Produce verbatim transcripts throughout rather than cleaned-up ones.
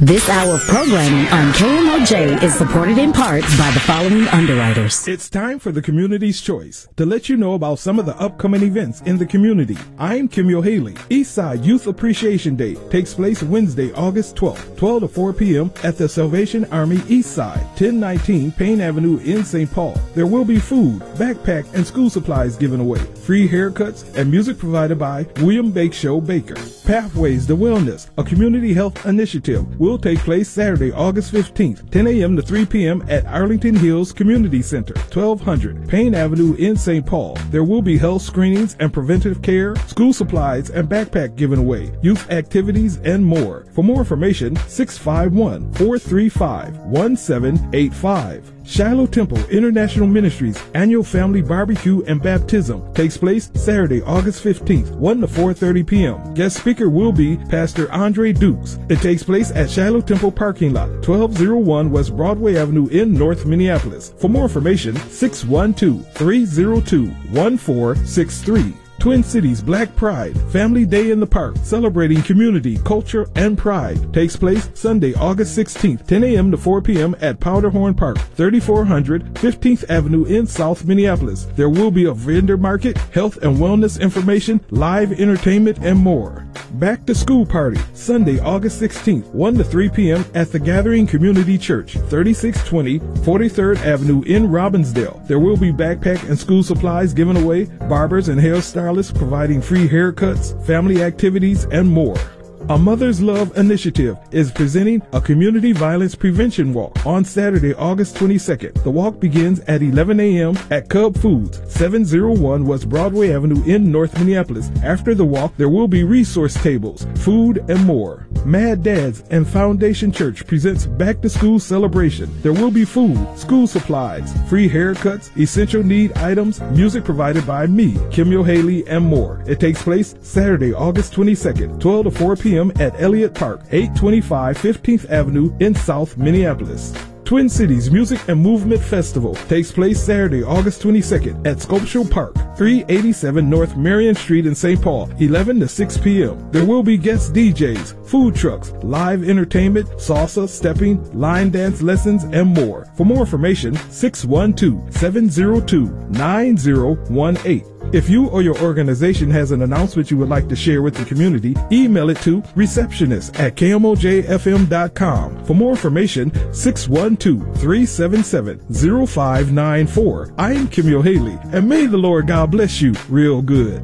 This hour of programming on K M O J is supported in part by the following underwriters. It's time for the Community's Choice to let you know about some of the upcoming events in the community. I'm Kimyo Haley. Eastside Youth Appreciation Day takes place Wednesday, August twelfth, twelve to four p.m. at the Salvation Army Eastside, ten nineteen Payne Avenue in Saint Paul. There will be food, backpack, and school supplies given away, free haircuts, and music provided by William Bake Show Baker. Pathways to Wellness, a community health initiative, will take place Saturday, August fifteenth, ten a.m. to three p.m. at Arlington Hills Community Center, twelve hundred Payne Avenue in Saint Paul. There will be health screenings and preventative care, school supplies and backpack given away, youth activities, and more. For more information, six five one, four three five, one seven eight five. Shiloh Temple International Ministries Annual Family Barbecue and Baptism takes place Saturday, August fifteenth, one to four thirty p.m. Guest speaker will be Pastor Andre Dukes. It takes place at Shiloh Temple Parking Lot, twelve oh one West Broadway Avenue in North Minneapolis. For more information, six one two, three oh two, one four six three. Twin Cities Black Pride Family Day in the Park, celebrating community, culture, and pride, takes place Sunday, August sixteenth, ten a.m. to four p.m. at Powderhorn Park, thirty-four hundred fifteenth Avenue in South Minneapolis. There will be a vendor market, health and wellness information, live entertainment, and more. Back to School Party, Sunday, August sixteenth, one to three p.m. at the Gathering Community Church, thirty-six twenty forty-third Avenue in Robbinsdale. There will be backpack and school supplies given away, barbers and hairstylists providing free haircuts, family activities, and more. A Mother's Love Initiative is presenting a community violence prevention walk on Saturday, August twenty-second. The walk begins at eleven a.m. at Cub Foods, seven oh one West Broadway Avenue in North Minneapolis. After the walk, there will be resource tables, food, and more. Mad Dads and Foundation Church presents Back to School Celebration. There will be food, school supplies, free haircuts, essential need items, music provided by me, Kimyo Haley, and more. It takes place Saturday, August twenty-second, twelve to four p.m. at Elliott Park, eight twenty-five fifteenth Avenue in South Minneapolis. Twin Cities Music and Movement Festival takes place Saturday, August twenty-second at Sculptural Park, three eighty-seven North Marion Street in Saint Paul, eleven to six p.m. There will be guest D Js, food trucks, live entertainment, salsa, stepping, line dance lessons, and more. For more information, six one two, seven oh two, nine oh one eight. If you or your organization has an announcement you would like to share with the community, email it to receptionist at k m o j f m dot com. For more information, six one two, three seven seven, oh five nine four. I am Kimyo Haley, and may the Lord God bless you real good.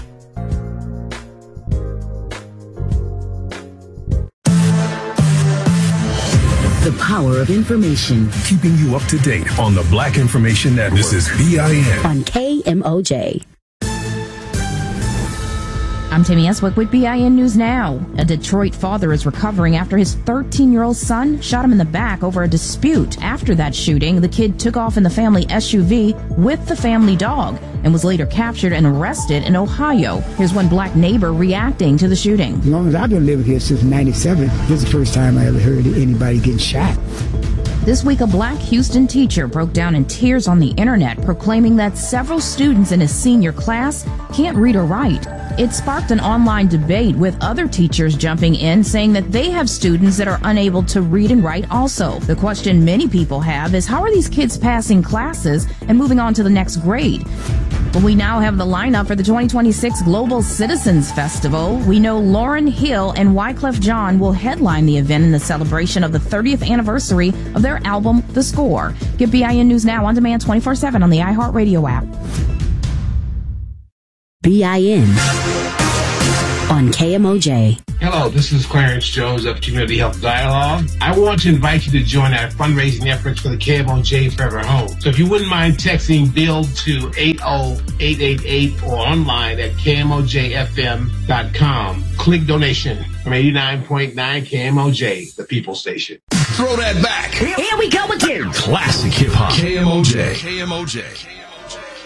The power of information. Keeping you up to date on the Black Information Network. This is B I N. On K M O J. I'm Tammy Eswick with B I N News Now. A Detroit father is recovering after his thirteen-year-old son shot him in the back over a dispute. After that shooting, the kid took off in the family S U V with the family dog and was later captured and arrested in Ohio. Here's one black neighbor reacting to the shooting. As long as I've been living here since ninety-seven, this is the first time I ever heard of anybody getting shot. This week, a black Houston teacher broke down in tears on the internet, proclaiming that several students in his senior class can't read or write. It sparked an online debate, with other teachers jumping in, saying that they have students that are unable to read and write also. The question many people have is, how are these kids passing classes and moving on to the next grade? Well, we now have the lineup for the twenty twenty-six Global Citizens Festival. We know Lauryn Hill and Wyclef Jean will headline the event in the celebration of the thirtieth anniversary of their album, The Score. Get B I N News Now on demand twenty-four seven on the iHeartRadio app. B I N on K M O J. Hello, this is Clarence Jones of Community Health Dialogue. I want to invite you to join our fundraising efforts for the K M O J Forever Home. So if you wouldn't mind texting BUILD to eight oh eight eight eight or online at k m o j f m dot com. Click donation from eighty-nine point nine K M O J, the People Station. Throw that back. Here we go again. Classic hip hop. K M O J. K M O J.